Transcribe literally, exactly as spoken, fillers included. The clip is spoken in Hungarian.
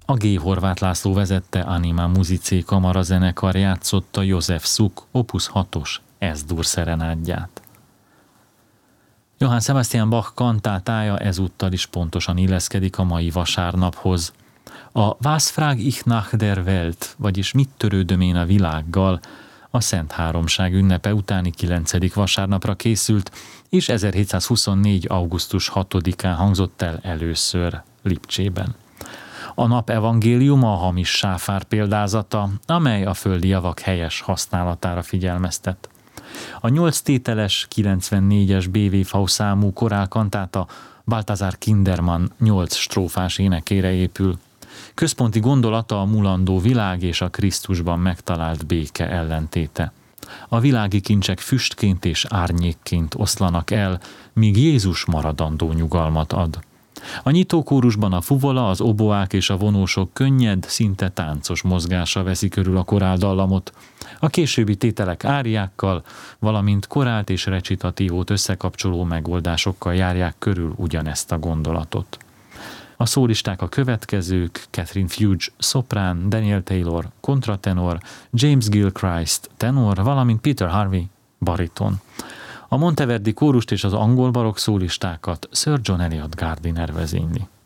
A G. Horváth László vezette Anima Musicae kamarazenekar játszotta József Suk opus hatos S-dur szerenádját. Johann Sebastian Bach kantátája ezúttal is pontosan illeszkedik a mai vasárnaphoz. A Was frag ich nach der Welt, vagyis mit törődöm én a világgal, a Szent Háromság ünnepe utáni kilencedik vasárnapra készült, és ezerhétszázhuszonnégy. augusztus hatodikán hangzott el először Lipcsében. A nap evangéliuma a hamis sáfár példázata, amely a földi javak helyes használatára figyelmeztet. A nyolc tételes, kilencvennégyes bé vé vé számú korálkantáta Balthasar Kindermann nyolc strófás énekére épül. Központi gondolata a mulandó világ és a Krisztusban megtalált béke ellentéte. A világi kincsek füstként és árnyékként oszlanak el, míg Jézus maradandó nyugalmat ad. A nyitókórusban a fuvola, az oboák és a vonósok könnyed, szinte táncos mozgása veszi körül a koráldallamot. A későbbi tételek áriákkal, valamint korált és recitatívót összekapcsoló megoldásokkal járják körül ugyanezt a gondolatot. A szólisták a következők: Catherine Fuge szoprán, Daniel Taylor kontratenor, James Gilchrist tenor, valamint Peter Harvey bariton. A Monteverdi kórust és az angol barokk szólistákat Sir John Eliot Gardiner vezényli.